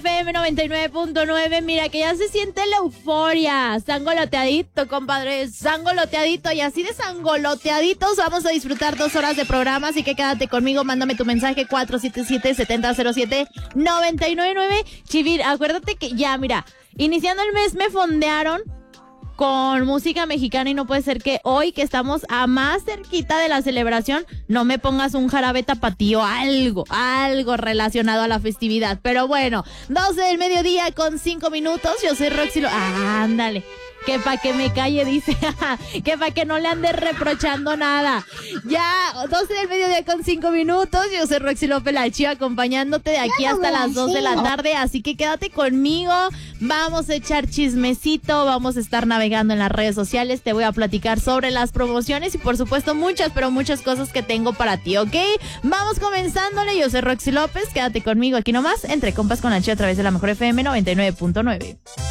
FM 99.9. Mira que ya se siente la euforia. Sangoloteadito, compadre, sangoloteadito. Y así de sangoloteaditos vamos a disfrutar 2 horas de programa. Así que quédate conmigo, mándame tu mensaje 477-7007-999. Chivir, acuérdate que ya, mira, iniciando el mes me fondearon con música mexicana y no puede ser que hoy, que estamos a más cerquita de la celebración, no me pongas un jarabe tapatío, algo relacionado a la festividad. Pero bueno, 12 del mediodía con 5 minutos. Yo soy Roxy ándale. Que pa' que me calle, dice. Que pa' que no le ande reprochando nada. Ya, 12 del mediodía con 5 minutos. Yo soy Roxy López, la Chiva, acompañándote de aquí hasta las 2 de la tarde. Así que quédate conmigo. Vamos a echar chismecito. Vamos a estar navegando en las redes sociales. Te voy a platicar sobre las promociones y por supuesto muchas cosas que tengo para ti, ¿ok? Vamos comenzándole. Yo soy Roxy López. Quédate conmigo aquí nomás. Entre compas con la Chiva a través de la Mejor FM 99.9.